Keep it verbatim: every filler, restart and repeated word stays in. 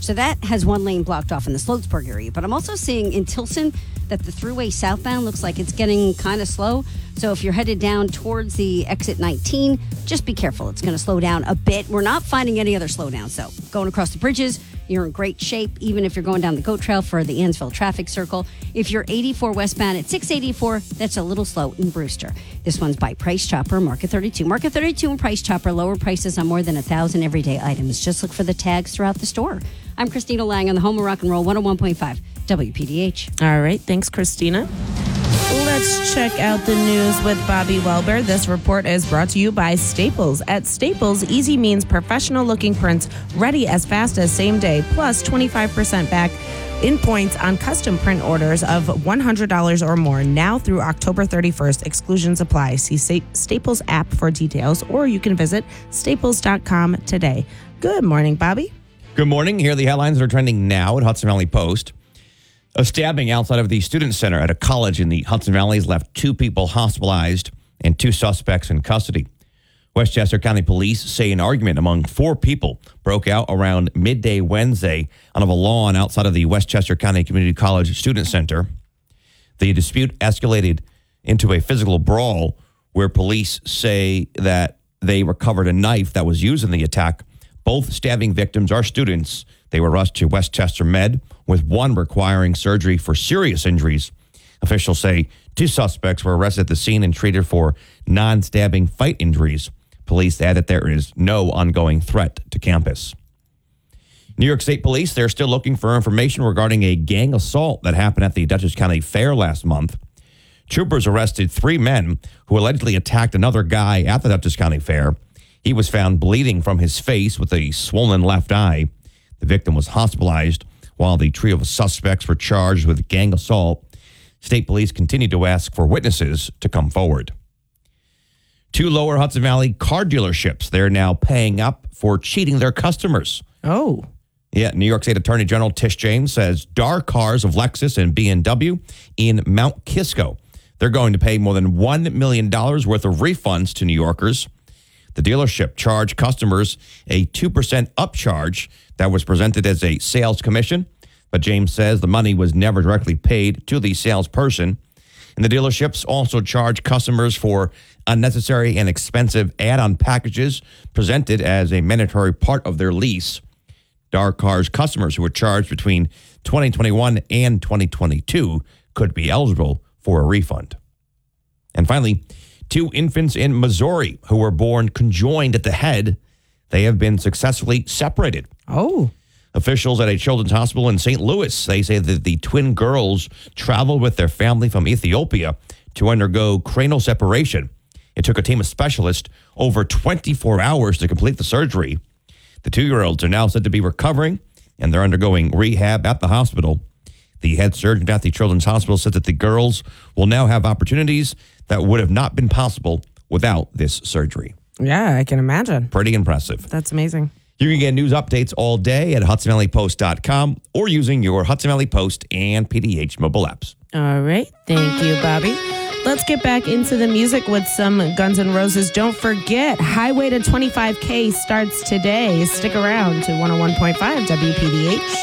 So that has one lane blocked off in the Sloatsburg area. But I'm also seeing in Tilson that the thruway southbound looks like it's getting kind of slow. So if you're headed down towards the exit nineteen, just be careful. It's going to slow down a bit. We're not finding any other slowdowns. So going across the bridges, you're in great shape, even if you're going down the Goat Trail for the Ansville traffic circle. If you're eighty-four westbound at six eighty-four, that's a little slow in Brewster. This one's by Price Chopper, Market thirty-two. Market thirty-two and Price Chopper, lower prices on more than a thousand everyday items. Just look for the tags throughout the store. I'm Christina Lang on the home of rock and roll, one oh one point five W P D H. All right. Thanks, Christina. Let's check out the news with Bobby Welber. This report is brought to you by Staples. At Staples, easy means professional-looking prints ready as fast as same day, plus twenty-five percent back in points on custom print orders of one hundred dollars or more now through October thirty-first. Exclusions apply. See Staples app for details, or you can visit staples dot com today. Good morning, Bobby. Good morning. Here are the headlines that are trending now at Hudson Valley Post. A stabbing outside of the Student Center at a college in the Hudson Valley has left two people hospitalized and two suspects in custody. Westchester County Police say an argument among four people broke out around midday Wednesday on a lawn outside of the Westchester County Community College Student Center. The dispute escalated into a physical brawl where police say that they recovered a knife that was used in the attack. Both stabbing victims are students. They were rushed to Westchester Med, with one requiring surgery for serious injuries. Officials say two suspects were arrested at the scene and treated for non-stabbing fight injuries. Police add that there is no ongoing threat to campus. New York State Police, they're still looking for information regarding a gang assault that happened at the Dutchess County Fair last month. Troopers arrested three men who allegedly attacked another guy at the Dutchess County Fair. He was found bleeding from his face with a swollen left eye. The victim was hospitalized while the trio of suspects were charged with gang assault. State police continue to ask for witnesses to come forward. Two Lower Hudson Valley car dealerships, they're now paying up for cheating their customers. Oh. Yeah, New York State Attorney General Tish James says dark cars of Lexus and B M W in Mount Kisco, they're going to pay more than one million dollars worth of refunds to New Yorkers. The dealership charged customers a two percent upcharge that was presented as a sales commission, but James says the money was never directly paid to the salesperson. And the dealerships also charge customers for unnecessary and expensive add-on packages presented as a mandatory part of their lease. Dark Cars customers who were charged between twenty twenty-one and twenty twenty-two could be eligible for a refund. And finally, two infants in Missouri who were born conjoined at the head, they have been successfully separated. Oh. Officials at a children's hospital in Saint Louis, they say that the twin girls traveled with their family from Ethiopia to undergo cranial separation. It took a team of specialists over twenty-four hours to complete the surgery. The two-year-olds are now said to be recovering, and they're undergoing rehab at the hospital. The head surgeon at the Children's Hospital said that the girls will now have opportunities that would have not been possible without this surgery. Yeah, I can imagine. Pretty impressive. That's amazing. You can get news updates all day at hudson valley post dot com or using your Hudson Valley Post and P D H mobile apps. All right. Thank you, Bobby. Let's get back into the music with some Guns N' Roses. Don't forget, Highway to twenty-five K starts today. Stick around to one oh one point five W P D H.